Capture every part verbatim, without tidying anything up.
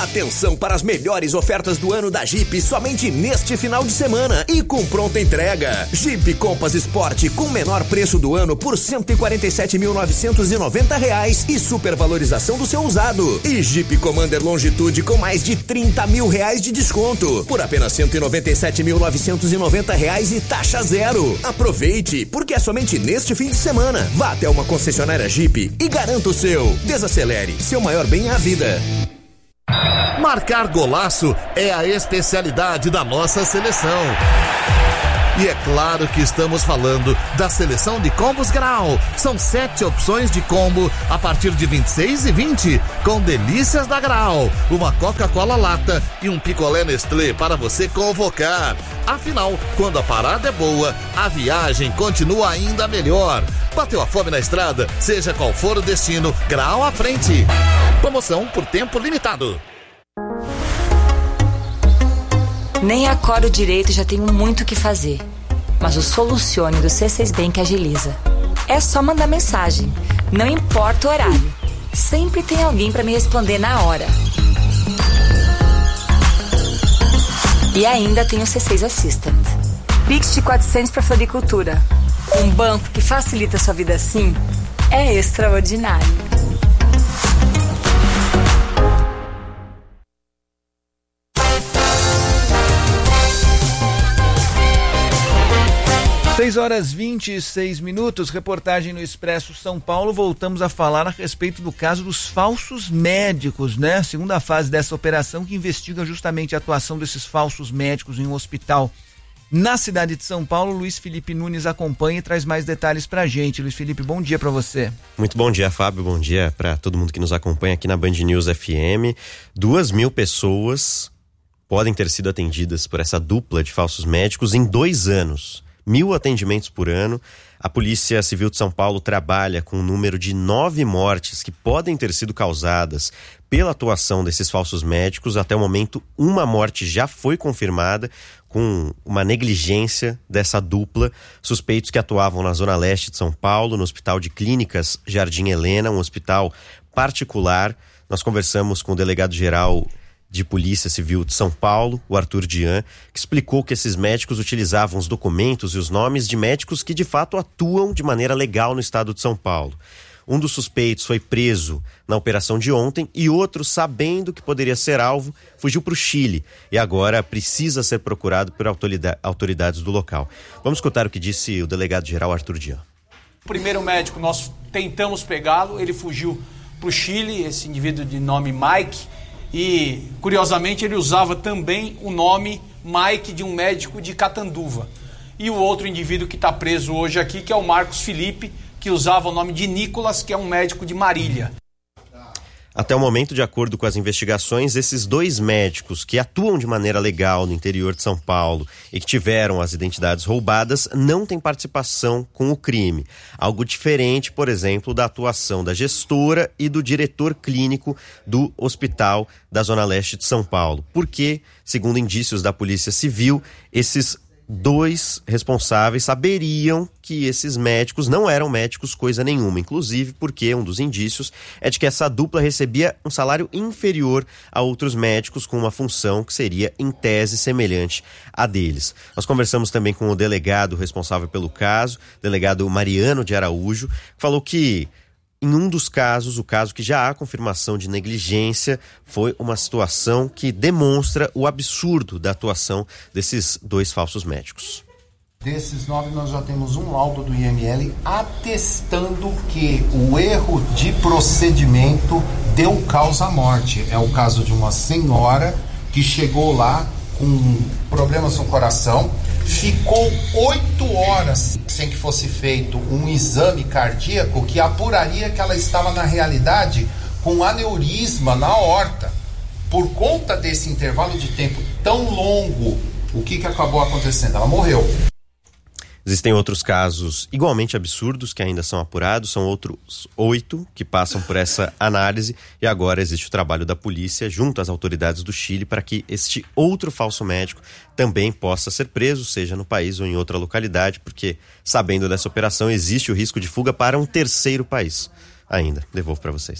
Atenção para as melhores ofertas do ano da Jeep somente neste final de semana e com pronta entrega. Jeep Compass Sport com menor preço do ano por cento e quarenta e sete mil novecentos e noventa reais e supervalorização do seu usado. E Jeep Commander Longitude com mais de trinta mil reais de desconto por apenas cento e noventa e sete mil novecentos e noventa reais e taxa zero. Aproveite, porque é somente neste fim de semana. Vá até uma concessionária Jeep e garanta o seu. Desacelere, seu maior bem é a vida. Marcar golaço é a especialidade da nossa seleção. E é claro que estamos falando da seleção de combos Grau. São sete opções de combo a partir de vinte e seis e vinte, com delícias da Grau. Uma Coca-Cola lata e um picolé Nestlé para você convocar. Afinal, quando a parada é boa, a viagem continua ainda melhor. Bateu a fome na estrada? Seja qual for o destino, Grau à frente. Promoção por tempo limitado. Nem acordo direito e já tenho muito o que fazer. Mas o Solucione do C seis Bank agiliza. É só mandar mensagem. Não importa o horário. Sempre tem alguém para me responder na hora. E ainda tem o C seis Assistant. Pix de quatrocentos para floricultura. Um banco que facilita a sua vida assim é extraordinário. seis horas e vinte e seis minutos, reportagem no Expresso São Paulo. Voltamos a falar a respeito do caso dos falsos médicos, né? Segunda fase dessa operação que investiga justamente a atuação desses falsos médicos em um hospital na cidade de São Paulo. Luiz Felipe Nunes acompanha e traz mais detalhes pra gente. Luiz Felipe, bom dia pra você. Muito bom dia, Fábio. Bom dia pra todo mundo que nos acompanha aqui na Band News F M. Duas mil pessoas podem ter sido atendidas por essa dupla de falsos médicos em dois anos. Mil atendimentos por ano. A Polícia Civil de São Paulo trabalha com um número de nove mortes que podem ter sido causadas pela atuação desses falsos médicos. Até o momento, uma morte já foi confirmada com uma negligência dessa dupla. Suspeitos que atuavam na Zona Leste de São Paulo, no Hospital de Clínicas Jardim Helena, um hospital particular. Nós conversamos com o delegado-geral de Polícia Civil de São Paulo, o Arthur Dian, que explicou que esses médicos utilizavam os documentos e os nomes de médicos que de fato atuam de maneira legal no estado de São Paulo. Um dos suspeitos foi preso na operação de ontem e outro, sabendo que poderia ser alvo, fugiu para o Chile e agora precisa ser procurado por autoridades do local. Vamos escutar o que disse o delegado-geral Arthur Dian. O primeiro médico, nós tentamos pegá-lo, ele fugiu para o Chile, esse indivíduo de nome Mike. E, curiosamente, ele usava também o nome Mike de um médico de Catanduva. E o outro indivíduo que está preso hoje aqui, que é o Marcos Felipe, que usava o nome de Nicolas, que é um médico de Marília. Até o momento, de acordo com as investigações, esses dois médicos que atuam de maneira legal no interior de São Paulo e que tiveram as identidades roubadas não têm participação com o crime. Algo diferente, por exemplo, da atuação da gestora e do diretor clínico do Hospital da Zona Leste de São Paulo. Porque, segundo indícios da Polícia Civil, esses dois responsáveis saberiam que esses médicos não eram médicos coisa nenhuma, inclusive porque um dos indícios é de que essa dupla recebia um salário inferior a outros médicos com uma função que seria, em tese, semelhante à deles. Nós conversamos também com o delegado responsável pelo caso, delegado Mariano de Araújo, que falou que em um dos casos, o caso que já há confirmação de negligência, foi uma situação que demonstra o absurdo da atuação desses dois falsos médicos. Desses nove, nós já temos um laudo do I M L atestando que o erro de procedimento deu causa à morte. É o caso de uma senhora que chegou lá com problemas no coração, ficou oito horas sem que fosse feito um exame cardíaco que apuraria que ela estava, na realidade, com aneurisma na aorta. Por conta desse intervalo de tempo tão longo, o que, que acabou acontecendo? Ela morreu. Existem outros casos igualmente absurdos que ainda são apurados, são outros oito que passam por essa análise e agora existe o trabalho da polícia junto às autoridades do Chile para que este outro falso médico também possa ser preso, seja no país ou em outra localidade, porque sabendo dessa operação existe o risco de fuga para um terceiro país. Ainda, devolvo para vocês.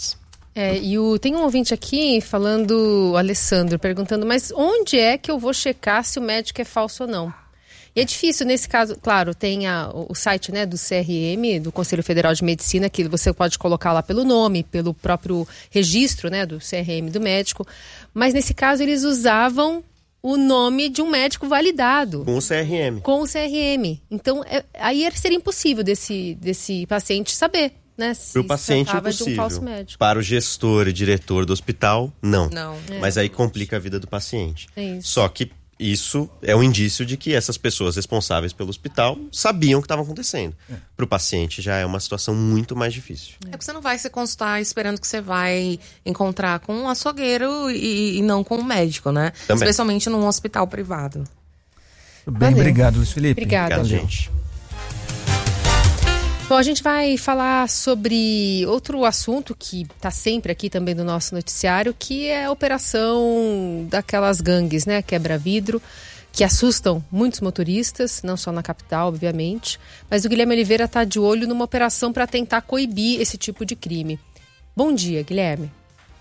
É, e o, tem um ouvinte aqui falando, o Alessandro, perguntando, mas onde é que eu vou checar se o médico é falso ou não? E é difícil, nesse caso, claro, tem a, o site, né, do C R M, do Conselho Federal de Medicina, que você pode colocar lá pelo nome, pelo próprio registro, né, do C R M do médico, mas nesse caso eles usavam o nome de um médico validado. Com o C R M. Com o C R M. Então, é, aí seria impossível desse, desse paciente saber, né? Para o paciente é impossível. De um falso médico. Para o gestor e diretor do hospital, não. Não. É. Mas aí complica a vida do paciente. É isso. Só que isso é um indício de que essas pessoas responsáveis pelo hospital sabiam o que estava acontecendo. É. Para o paciente já é uma situação muito mais difícil. É porque você não vai se consultar esperando que você vai encontrar com um açougueiro e, e não com um médico, né? Também. Especialmente num hospital privado. Bem, Valeu. Obrigado, Luiz Felipe. Obrigada, Obrigado, gente. Bom, a gente vai falar sobre outro assunto que está sempre aqui também no nosso noticiário, que é a operação daquelas gangues, né? Quebra-vidro, que assustam muitos motoristas, não só na capital, obviamente. Mas o Guilherme Oliveira está de olho numa operação para tentar coibir esse tipo de crime. Bom dia, Guilherme.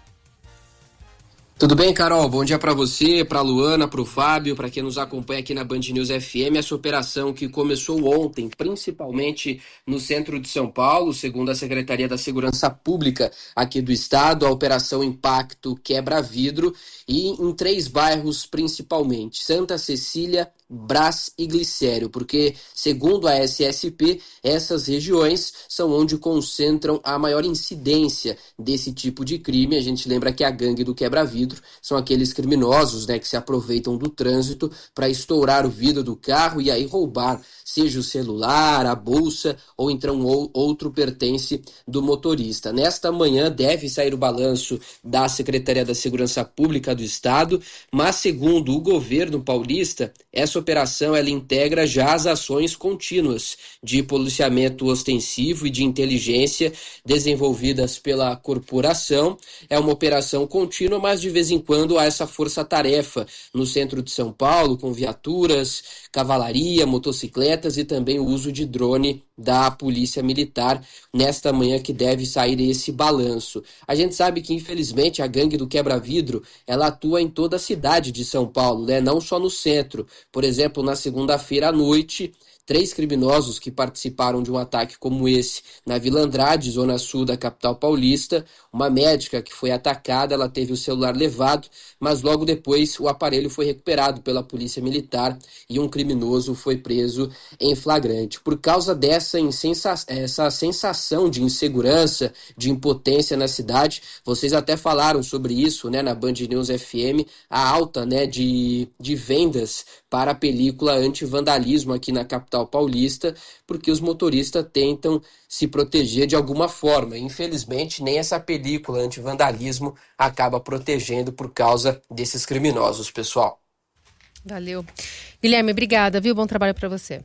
Tudo bem, Carol? Bom dia para você, para a Luana, para o Fábio, para quem nos acompanha aqui na Band News F M. Essa operação que começou ontem, principalmente no centro de São Paulo, segundo a Secretaria da Segurança Pública aqui do estado, a Operação Impacto Quebra-Vidro, e em três bairros principalmente, Santa Cecília, Brás e Glicério, porque, segundo a S S P, essas regiões são onde concentram a maior incidência desse tipo de crime. A gente lembra que a gangue do quebra-vidro são aqueles criminosos, né, que se aproveitam do trânsito para estourar o vidro do carro e aí roubar, seja o celular, a bolsa ou então outro pertence do motorista. Nesta manhã deve sair o balanço da Secretaria da Segurança Pública do Estado, mas segundo o governo paulista, essa operação ela integra já as ações contínuas de policiamento ostensivo e de inteligência desenvolvidas pela corporação. É uma operação contínua, mas de vez em quando há essa força-tarefa no centro de São Paulo, com viaturas, cavalaria, motocicletas e também o uso de drone da Polícia Militar, nesta manhã que deve sair esse balanço. A gente sabe que, infelizmente, a gangue do quebra-vidro, ela atua em toda a cidade de São Paulo, né? Não só no centro. Por exemplo, na segunda-feira à noite, três criminosos que participaram de um ataque como esse na Vila Andrade, zona sul da capital paulista. Uma médica que foi atacada, ela teve o celular levado, mas logo depois o aparelho foi recuperado pela Polícia Militar e um criminoso foi preso em flagrante. Por causa dessa insensa- essa sensação de insegurança, de impotência na cidade, vocês até falaram sobre isso, né, na Band News F M, a alta, né, de, de vendas para a película anti-vandalismo aqui na capital paulista, porque os motoristas tentam se proteger de alguma forma. Infelizmente, nem essa película anti-vandalismo acaba protegendo por causa desses criminosos, pessoal. Valeu. Guilherme, obrigada, viu? Bom trabalho para você.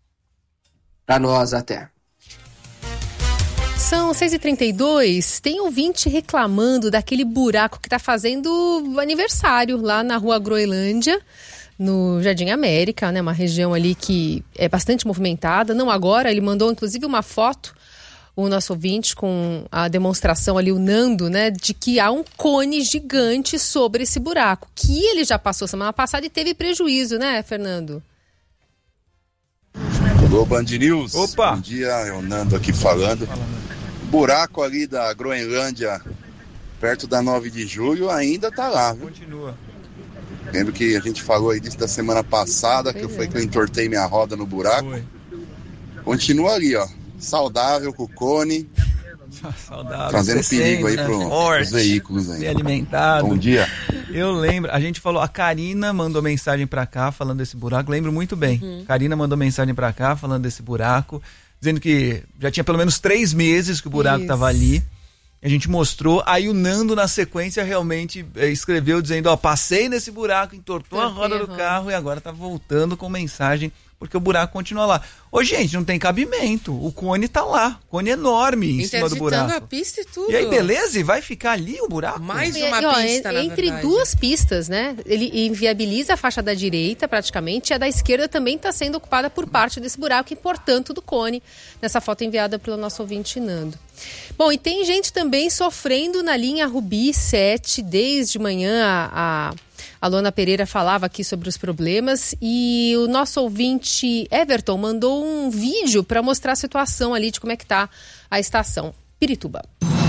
Para nós, até. São seis e trinta e dois, tem ouvinte reclamando daquele buraco que está fazendo aniversário lá na Rua Groenlândia, no Jardim América, né? Uma região ali que é bastante movimentada. Não agora, ele mandou inclusive uma foto, o nosso ouvinte, com a demonstração ali, o Nando, né? De que há um cone gigante sobre esse buraco, que ele já passou semana passada e teve prejuízo, né, Fernando? Alô, Band News. Opa! Bom dia, é o Nando aqui falando. Buraco ali da Groenlândia, perto da nove de julho, ainda tá lá, viu? Continua. Lembro que a gente falou aí disso da semana passada, que foi que eu entortei minha roda no buraco. Foi. Continua ali, ó. Saudável, com o cone. Saudável, trazendo perigo aí né? pro, pros veículos aí. Bem alimentado. Bom dia. Eu lembro, a gente falou, a Karina mandou mensagem pra cá falando desse buraco, lembro muito bem. Uhum. Karina mandou mensagem pra cá falando desse buraco, dizendo que já tinha pelo menos três meses que o buraco Isso. tava ali. A gente mostrou, aí o Nando na sequência realmente é, escreveu dizendo, ó, passei nesse buraco, entortou a roda do carro e agora tá voltando com mensagem porque o buraco continua lá. Ô, gente, não tem cabimento. O cone tá lá. Cone enorme em cima do buraco. a pista e tudo. E aí, beleza? E vai ficar ali o buraco? Mais E, uma e, ó, pista, é, na entre verdade. duas pistas, né? Ele inviabiliza a faixa da direita, praticamente, e a da esquerda também está sendo ocupada por parte desse buraco e, portanto, do cone, nessa foto enviada pelo nosso ouvinte Nando. Bom, e tem gente também sofrendo na linha Rubi sete, desde manhã a... a A Luana Pereira falava aqui sobre os problemas e o nosso ouvinte Everton mandou um vídeo para mostrar a situação ali de como é que tá a estação Pirituba.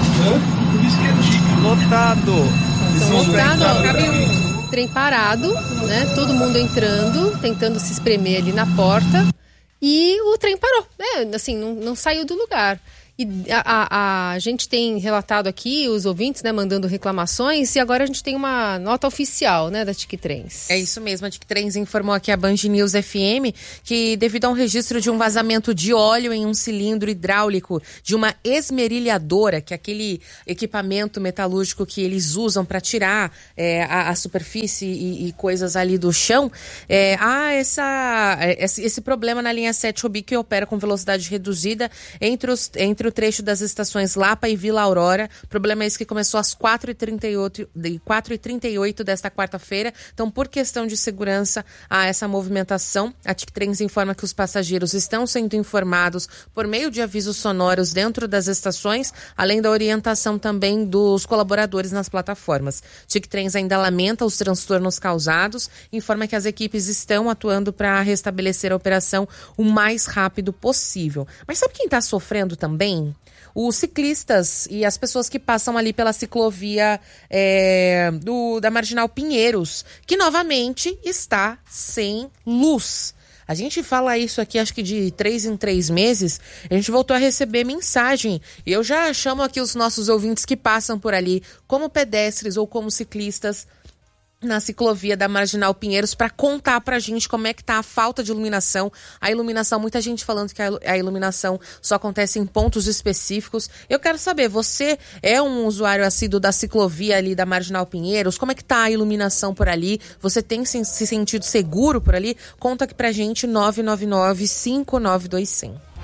Lotado. Então, lotado, ó, trem parado, né? Todo mundo entrando, tentando se espremer ali na porta e o trem parou, né? Assim, não, não saiu do lugar. E a, a, a gente tem relatado aqui, os ouvintes, né, mandando reclamações, e agora a gente tem uma nota oficial, né, da TicTrens. É isso mesmo, a TicTrens informou aqui a Band News F M que devido a um registro de um vazamento de óleo em um cilindro hidráulico de uma esmerilhadora, que é aquele equipamento metalúrgico que eles usam para tirar é, a, a superfície e, e coisas ali do chão, é, há essa, esse, esse problema na linha sete Rubi que opera com velocidade reduzida entre os entre o trecho das estações Lapa e Vila Aurora. O problema é esse que começou às quatro e trinta e oito desta quarta-feira. Então, por questão de segurança, há essa movimentação. A TicTrens informa que os passageiros estão sendo informados por meio de avisos sonoros dentro das estações, além da orientação também dos colaboradores nas plataformas. TicTrens ainda lamenta os transtornos causados, informa que as equipes estão atuando para restabelecer a operação o mais rápido possível. Mas sabe quem está sofrendo também? Os ciclistas e as pessoas que passam ali pela ciclovia é, do, da Marginal Pinheiros, que novamente está sem luz. A gente fala isso aqui, acho que de três em três meses, a gente voltou a receber mensagem. E eu já chamo aqui os nossos ouvintes que passam por ali, como pedestres ou como ciclistas, na ciclovia da Marginal Pinheiros, para contar pra gente como é que tá a falta de iluminação. A iluminação, muita gente falando que a iluminação só acontece em pontos específicos. Eu quero saber, você é um usuário assíduo da ciclovia ali da Marginal Pinheiros? Como é que tá a iluminação por ali? Você tem se sentido seguro por ali? Conta aqui pra gente, nove nove nove, cinco nove dois zero zero.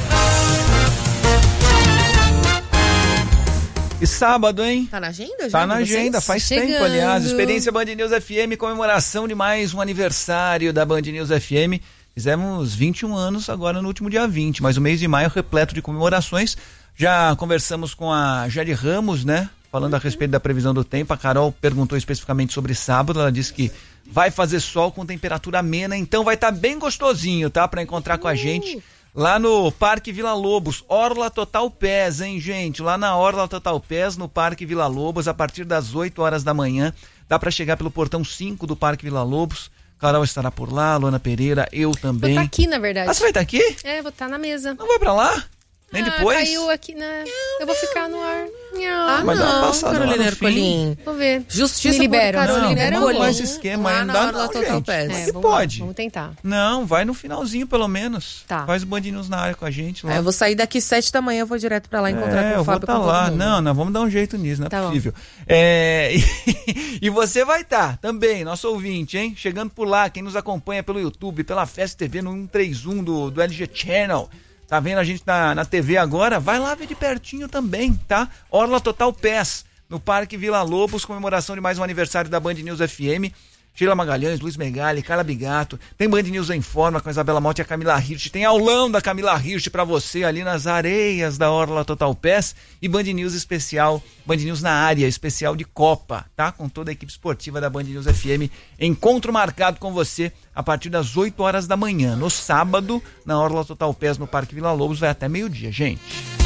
E sábado, hein? Tá na agenda já? Tá na agenda, faz Chegando. tempo, aliás. Experiência Band News F M, comemoração de mais um aniversário da Band News F M. Fizemos vinte e um anos agora no último dia vinte, mas o mês de maio repleto de comemorações. Já conversamos com a Jade Ramos, né? Falando a respeito da previsão do tempo. A Carol perguntou especificamente sobre sábado. Ela disse que vai fazer sol com temperatura amena, então vai estar tá bem gostosinho, tá? Pra encontrar com a gente lá no Parque Vila Lobos, Orla Total Pés, hein, gente? Lá na Orla Total Pés, no Parque Vila Lobos, a partir das oito horas da manhã. Dá pra chegar pelo portão cinco do Parque Vila Lobos. Carol estará por lá, Luana Pereira, eu também. Vou estar aqui, na verdade. Ah, você vai estar aqui? É, vou estar na mesa. Não vai pra lá? Nem ah, depois? Caiu aqui na... Eu vou ficar no ar. Ah, Mas dá uma não, passada lá Carolina no fim. Ercolim. Vou ver. Justiça Me libera. por Carolina Não, Ercolim. vamos esse esquema aí, Lá não na dá Orla não, Total gente. Pés. Mas É, que vamos, pode. Vamos tentar. Não, vai no finalzinho pelo menos. Tá. Faz o Band News na área com a gente lá. É, eu vou sair daqui sete da manhã, eu vou direto pra lá encontrar É, com o eu vou Fábio. estar com todo lá. mundo. Não, não, vamos dar um jeito nisso, não é Tá bom. possível. É, e, e você vai estar também, nosso ouvinte, hein? Chegando por lá, quem nos acompanha pelo YouTube, pela Festa T V no cento e trinta e um do, do L G Channel. Tá vendo a gente na, na T V agora? Vai lá ver de pertinho também, tá? Orla Total Pés, no Parque Vila Lobos, comemoração de mais um aniversário da Band News F M. Sheila Magalhães, Luiz Megali, Carla Bigato. Tem Band News em Forma com a Isabela Malta e a Camila Hirsch. Tem aulão da Camila Hirsch pra você ali nas areias da Orla Total Pés. E Band News especial, Band News na área, especial de Copa, tá? Com toda a equipe esportiva da Band News F M. Encontro marcado com você a partir das oito horas da manhã. No sábado, na Orla Total Pés, no Parque Vila Lobos, vai até meio-dia, gente.